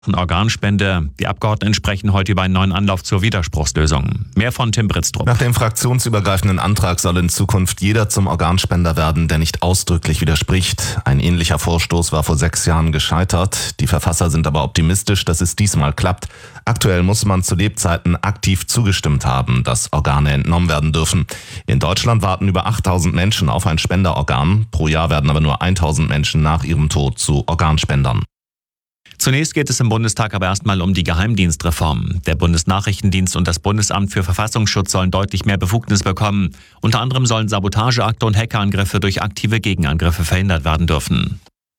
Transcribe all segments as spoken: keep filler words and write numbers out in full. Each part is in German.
Organspende. Die Abgeordneten sprechen heute über einen neuen Anlauf zur Widerspruchslösung. Mehr von Tim Britztrup. Nach dem fraktionsübergreifenden Antrag soll in Zukunft jeder zum Organspender werden, der nicht ausdrücklich widerspricht. Ein ähnlicher Vorstoß war vor sechs Jahren gescheitert. Die Verfasser sind aber optimistisch, dass es diesmal klappt. Aktuell muss man zu Lebzeiten aktiv zugestimmt haben, dass Organe entnommen werden dürfen. In Deutschland warten über achttausend Menschen auf ein Spenderorgan. Pro Jahr werden aber nur tausend Menschen nach ihrem Tod zu Organspendern. Zunächst geht es im Bundestag aber erstmal um die Geheimdienstreform. Der Bundesnachrichtendienst und das Bundesamt für Verfassungsschutz sollen deutlich mehr Befugnis bekommen. Unter anderem sollen Sabotageakte und Hackerangriffe durch aktive Gegenangriffe verhindert werden dürfen.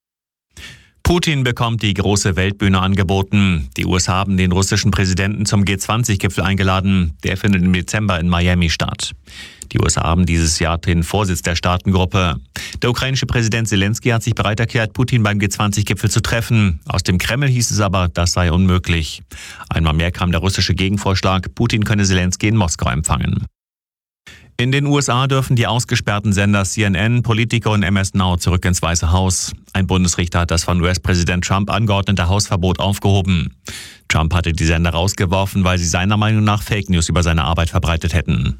Putin bekommt die große Weltbühne angeboten. Die U S A haben den russischen Präsidenten zum G zwanzig Gipfel eingeladen. Der findet im Dezember in Miami statt. Die U S A haben dieses Jahr den Vorsitz der Staatengruppe. Der ukrainische Präsident Zelensky hat sich bereit erklärt, Putin beim G zwanzig Gipfel zu treffen. Aus dem Kreml hieß es aber, das sei unmöglich. Einmal mehr kam der russische Gegenvorschlag, Putin könne Zelensky in Moskau empfangen. In den U S A dürfen die ausgesperrten Sender C N N, Politico und M S Now zurück ins Weiße Haus. Ein Bundesrichter hat das von U S-Präsident Trump angeordnete Hausverbot aufgehoben. Trump hatte die Sender rausgeworfen, weil sie seiner Meinung nach Fake News über seine Arbeit verbreitet hätten.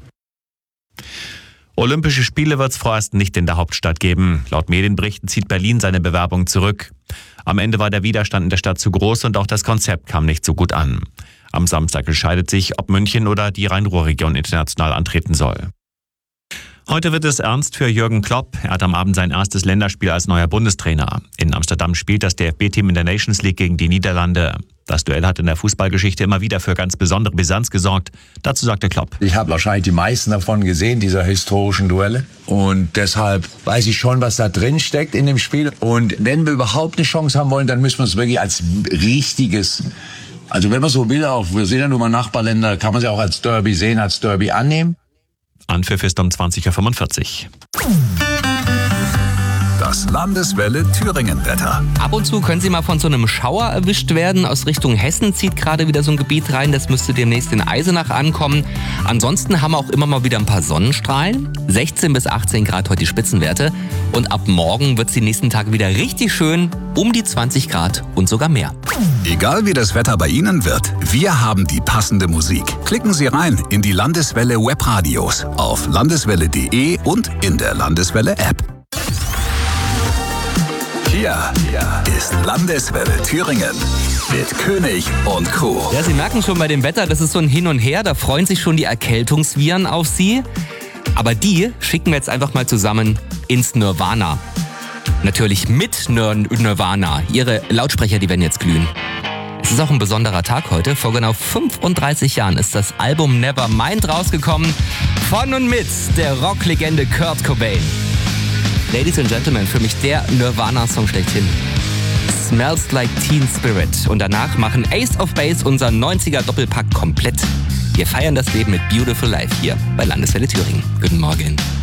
Olympische Spiele wird es vorerst nicht in der Hauptstadt geben. Laut Medienberichten zieht Berlin seine Bewerbung zurück. Am Ende war der Widerstand in der Stadt zu groß und auch das Konzept kam nicht so gut an. Am Samstag entscheidet sich, ob München oder die Rhein-Ruhr-Region international antreten soll. Heute wird es ernst für Jürgen Klopp. Er hat am Abend sein erstes Länderspiel als neuer Bundestrainer. In Amsterdam spielt das D F B-Team in der Nations League gegen die Niederlande. Das Duell hat in der Fußballgeschichte immer wieder für ganz besondere Brisanz gesorgt. Dazu sagte Klopp: Ich habe wahrscheinlich die meisten davon gesehen, dieser historischen Duelle. Und deshalb weiß ich schon, was da drin steckt in dem Spiel. Und wenn wir überhaupt eine Chance haben wollen, dann müssen wir es wirklich als richtiges, also wenn man so will, auch, wir sehen ja nur mal Nachbarländer, kann man sie auch als Derby sehen, als Derby annehmen. Anpfiff ist um zwanzig Uhr fünfundvierzig. Das Landeswelle Thüringen-Wetter. Ab und zu können Sie mal von so einem Schauer erwischt werden. Aus Richtung Hessen zieht gerade wieder so ein Gebiet rein. Das müsste demnächst in Eisenach ankommen. Ansonsten haben wir auch immer mal wieder ein paar Sonnenstrahlen. sechzehn bis achtzehn Grad heute die Spitzenwerte. Und ab morgen wird es die nächsten Tage wieder richtig schön. Um die zwanzig Grad und sogar mehr. Egal wie das Wetter bei Ihnen wird, wir haben die passende Musik. Klicken Sie rein in die Landeswelle Webradios auf landeswelle punkt de und in der Landeswelle App. Hier ist Landeswelle Thüringen mit König und Co. Ja, Sie merken schon bei dem Wetter, das ist so ein Hin und Her. Da freuen sich schon die Erkältungsviren auf Sie. Aber die schicken wir jetzt einfach mal zusammen ins Nirvana. Natürlich mit Nir- Nirvana. Ihre Lautsprecher, die werden jetzt glühen. Es ist auch ein besonderer Tag heute. Vor genau fünfunddreißig Jahren ist das Album Nevermind rausgekommen. Von und mit der Rocklegende Kurt Cobain. Ladies and Gentlemen, für mich der Nirvana-Song schlechthin. Smells Like Teen Spirit. Und danach machen Ace of Base unser neunziger-Doppelpack komplett. Wir feiern das Leben mit Beautiful Life hier bei Landeswelle Thüringen. Guten Morgen.